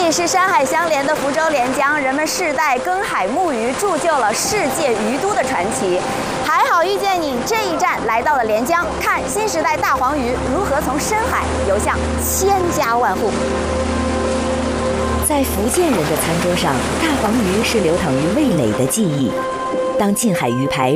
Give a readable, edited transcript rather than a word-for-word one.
里是山海相连的福州连江，人们世代耕海牧渔，铸就了世界渔都的传奇。还好遇见你，这一站来到了连江，看新时代大黄鱼如何从深海游向千家万户。 在福建人的餐桌上，大黄鱼是流淌于味蕾的记忆。当近海鱼排